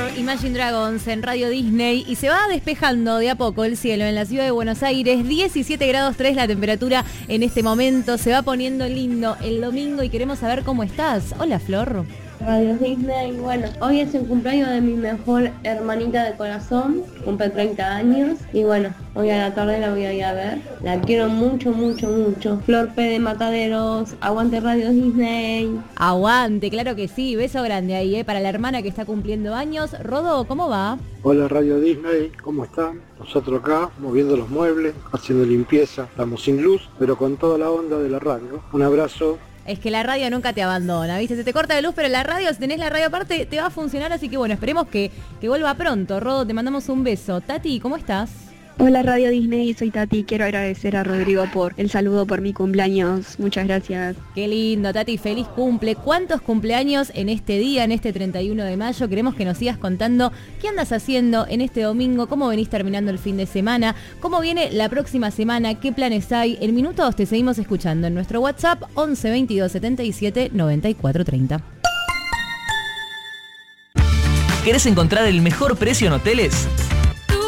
Imagine Dragons en Radio Disney y se va despejando de a poco el cielo en la ciudad de Buenos Aires. 17 grados 3 la temperatura en este momento. Se va poniendo lindo el domingo y queremos saber cómo estás. Hola, Flor. Radio Disney, bueno, hoy es el cumpleaños de mi mejor hermanita de corazón, cumple 30 años y bueno, hoy a la tarde la voy a ir a ver, la quiero mucho, mucho, mucho. Flor P de Mataderos, aguante Radio Disney. Aguante, claro que sí, beso grande ahí, para la hermana que está cumpliendo años. Rodo, ¿cómo va? Hola Radio Disney, ¿cómo están? Nosotros acá, moviendo los muebles, haciendo limpieza, estamos sin luz, pero con toda la onda de la radio. Un abrazo. Es que la radio nunca te abandona, ¿viste? Se te corta la luz, pero la radio, si tenés la radio aparte, te va a funcionar, así que bueno, esperemos que vuelva pronto. Rodo, te mandamos un beso. Tati, ¿cómo estás? Hola Radio Disney, soy Tati, quiero agradecer a Rodrigo por el saludo por mi cumpleaños, muchas gracias. Qué lindo, Tati, feliz cumple. ¿Cuántos cumpleaños en este día, en este 31 de mayo? Queremos que nos sigas contando qué andas haciendo en este domingo, cómo venís terminando el fin de semana, cómo viene la próxima semana, qué planes hay. En minutos te seguimos escuchando en nuestro WhatsApp 11 22 77 94 30. ¿Querés encontrar el mejor precio en hoteles?